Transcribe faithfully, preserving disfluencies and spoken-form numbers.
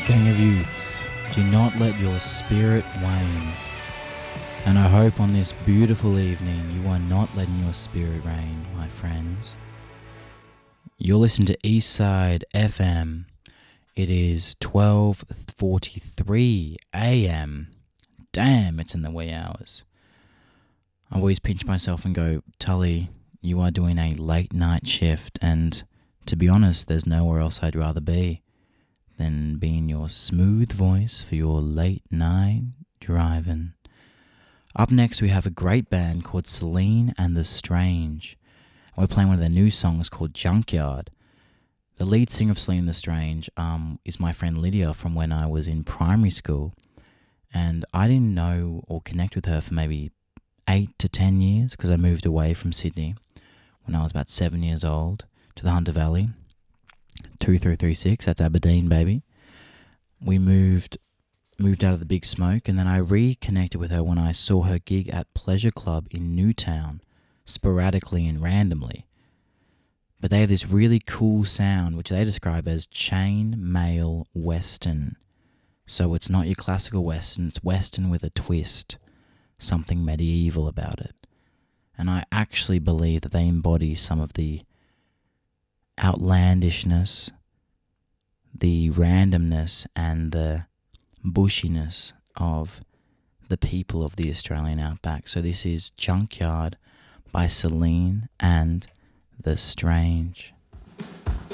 Gang of youths, do not let your spirit wane. And I hope on this beautiful evening you are not letting your spirit wane, my friends. You're listening to Eastside F M. It is twelve forty-three a.m. Damn, it's in the wee hours. I always pinch myself and go, Tully, you are doing a late night shift, and to be honest, there's nowhere else I'd rather be than being your smooth voice for your late night driving. Up next, we have a great band called Celine and the Strange. We're playing one of their new songs called Junkyard. The lead singer of Celine and the Strange um, is my friend Lydia from when I was in primary school. And I didn't know or connect with her for maybe eight to ten years because I moved away from Sydney when I was about seven years old to the Hunter Valley. two three three six, that's Aberdeen, baby. We moved moved out of the Big Smoke, and then I reconnected with her when I saw her gig at Pleasure Club in Newtown, sporadically and randomly. But they have this really cool sound, which they describe as chain mail western. So it's not your classical western, it's western with a twist, something medieval about it. And I actually believe that they embody some of the outlandishness, the randomness, and the bushiness of the people of the Australian outback. So this is Junkyard by Celine and the Strange.